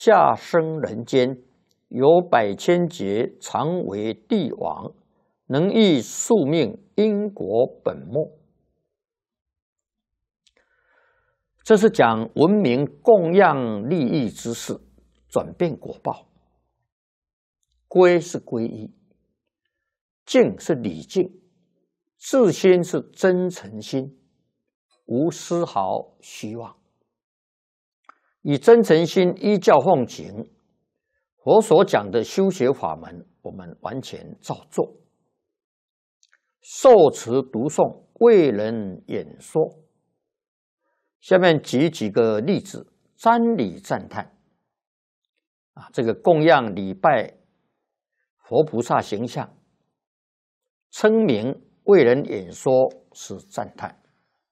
下生人间，有百千劫，常为帝王，能益宿命，因果本末。这是讲文明供养利益之事，转变果报。归是皈依，敬是礼敬，自心是真诚心，无丝毫虚妄。以真诚心依教奉行，佛所讲的修学法门，我们完全照做。受持读诵，为人演说。下面举几个例子，瞻礼赞叹。这个供养礼拜佛菩萨形象，称名为人演说是赞叹。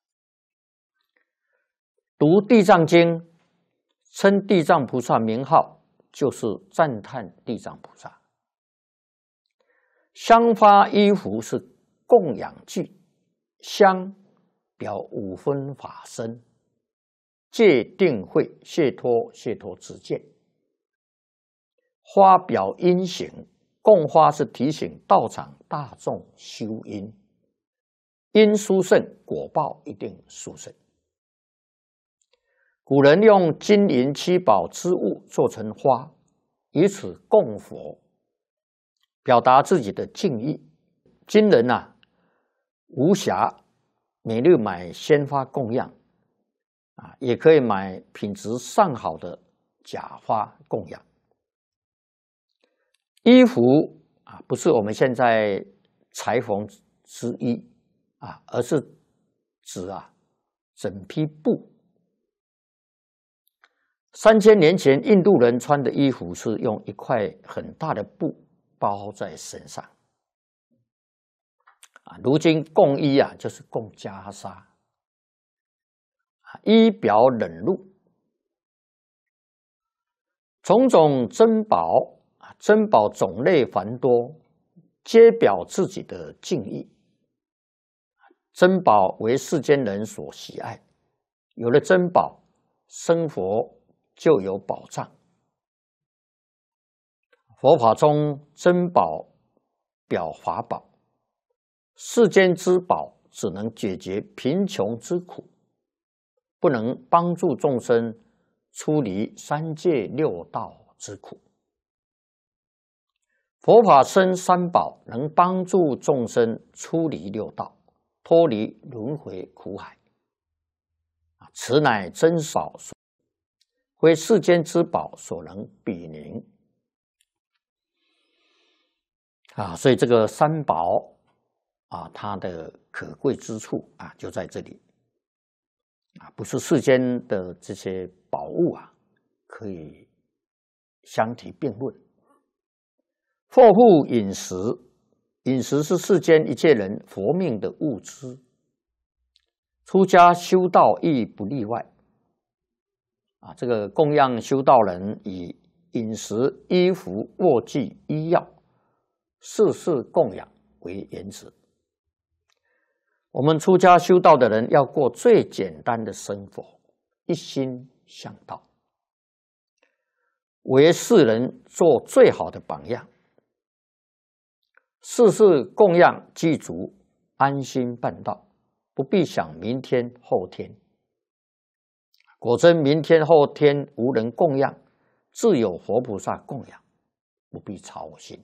读地藏经，称地藏菩萨名号，就是赞叹地藏菩萨。香花衣服是供养具，香表五分法身，戒定慧，解脱知见。花表因行，供花是提醒道场大众修因，因殊胜，果报一定殊胜。古人用金银七宝之物做成花，以此供佛，表达自己的敬意。今人无暇每日买鲜花供养，也可以买品质上好的假花供养。衣服不是我们现在裁缝之衣而是指整批布。3000年前印度人穿的衣服是用一块很大的布包在身上。如今供衣就是供袈裟，衣表冷露，种种珍宝，珍宝种类繁多，皆表自己的敬意。珍宝为世间人所喜爱，有了珍宝，生活就有保障。佛法中珍宝表法宝，世间之宝只能解决贫穷之苦，不能帮助众生出离三界六道之苦。佛法生三宝，能帮助众生出离六道，脱离轮回苦海。此乃真少数，非世间之宝所能比拟。所以这个三宝它的可贵之处就在这里。不是世间的这些宝物可以相提并论。祸福饮食，饮食是世间一切人活命的物资，出家修道亦不例外。这个供养修道人以饮食、衣服、卧具、医药，事事供养为原则。我们出家修道的人要过最简单的生活，一心向道，为世人做最好的榜样。事事供养具足，安心办道，不必想明天后天。果真明天后天无人供养，自有佛菩萨供养，不必操心。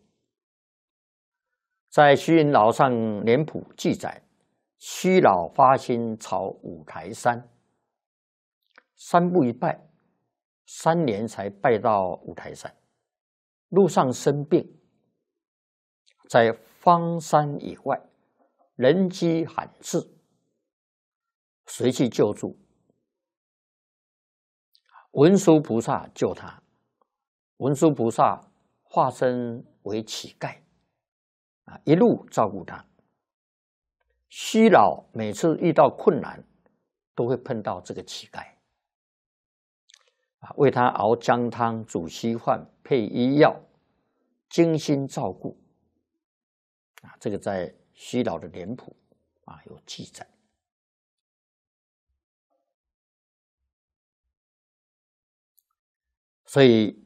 在虚云老上脸谱记载，虚老发心朝五台山，3步一拜，3年才拜到五台山。路上生病，在方山以外，人迹罕至，谁去救助？文殊菩萨救他。文殊菩萨化身为乞丐，一路照顾他。虚老每次遇到困难，都会碰到这个乞丐，为他熬姜汤、煮稀饭、配医药，精心照顾。这个在虚老的脸谱有记载。 所以